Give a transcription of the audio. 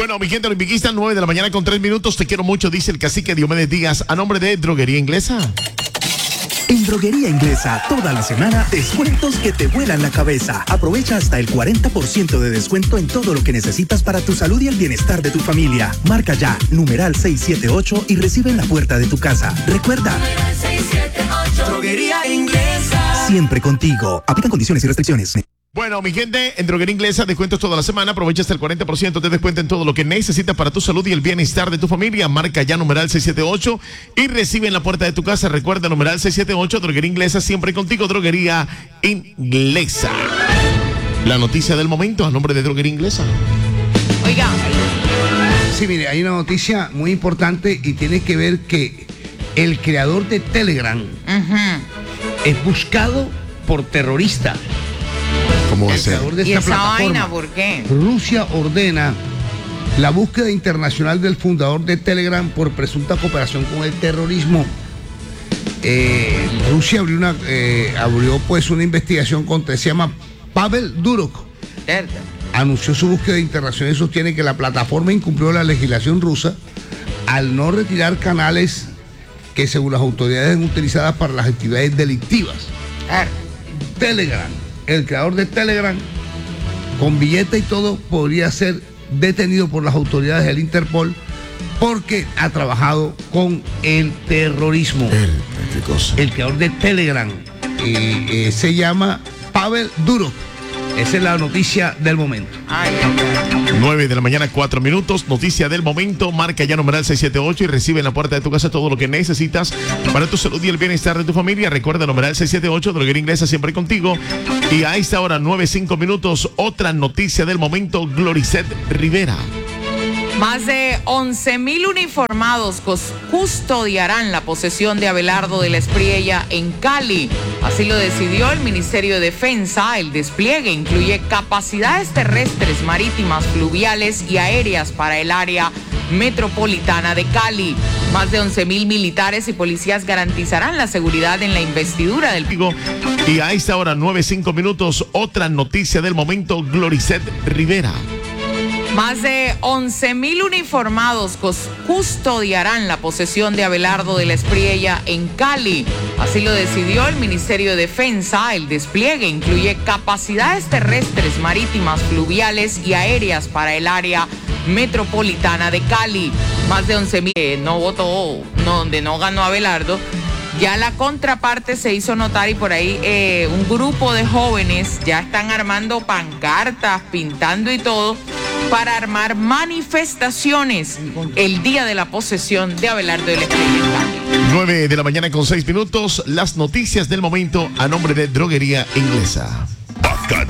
Bueno, mi gente olimpiquista, 9 de la mañana con 3 minutos. Te quiero mucho, dice el cacique Diomedes Díaz, a nombre de Droguería Inglesa. En Droguería Inglesa, toda la semana, descuentos que te vuelan la cabeza. Aprovecha hasta el 40% de descuento en todo lo que necesitas para tu salud y el bienestar de tu familia. Marca ya, numeral 678 y recibe en la puerta de tu casa. Recuerda, 678, Droguería Inglesa. Siempre contigo. Aplican condiciones y restricciones. Bueno, mi gente, en Droguería Inglesa, descuentos toda la semana. Aprovecha hasta el 40% de descuento en todo lo que necesitas para tu salud y el bienestar de tu familia. Marca ya numeral 678 y recibe en la puerta de tu casa. Recuerda, numeral 678, Droguería Inglesa, siempre contigo, Droguería Inglesa. La noticia del momento a nombre de Droguería Inglesa. Oiga. Sí, mire, hay una noticia muy importante y tiene que ver que el creador de Telegram es buscado por terrorista. ¿Cómo va a El ser? creador de ¿Y esta esa plataforma. vaina por qué? Rusia ordena la búsqueda internacional del fundador de Telegram por presunta cooperación con el terrorismo. Rusia abrió pues una investigación contra, se llama Pavel Durov. Anunció su búsqueda internacional y sostiene que la plataforma incumplió la legislación rusa al no retirar canales que según las autoridades son utilizadas para las actividades delictivas. Telegram, el creador de Telegram, con billete y todo, podría ser detenido por las autoridades del Interpol porque ha trabajado con el terrorismo. El creador de Telegram se llama Pavel Durov. Esa es la noticia del momento. 9 de la mañana, 4 minutos. Noticia del momento. Marca ya numeral 678 y recibe en la puerta de tu casa todo lo que necesitas para tu salud y el bienestar de tu familia. Recuerda, numeral 678, Droguería Inglesa, siempre contigo. Y a esta hora, 9:05 minutos, otra noticia del momento. Gloricet Rivera. Más de 11,000 uniformados custodiarán la posesión de Abelardo de la Espriella en Cali. Así lo decidió el Ministerio de Defensa. El despliegue incluye capacidades terrestres, marítimas, fluviales y aéreas para el área metropolitana de Cali. Más de 11,000 militares y policías garantizarán la seguridad en la investidura del... Y a esta hora, 9:05 minutos, otra noticia del momento. Gloricet Rivera. Más de 11,000 uniformados custodiarán la posesión de Abelardo de la Espriella en Cali. Así lo decidió el Ministerio de Defensa. El despliegue incluye capacidades terrestres, marítimas, fluviales y aéreas para el área metropolitana de Cali. Más de 11,000 no votó, donde no ganó Abelardo. Ya la contraparte se hizo notar y por ahí un grupo de jóvenes ya están armando pancartas, pintando y todo, para armar manifestaciones el día de la posesión de Abelardo de la Espriella. 9 de la mañana con 6 minutos. Las noticias del momento a nombre de Droguería Inglesa.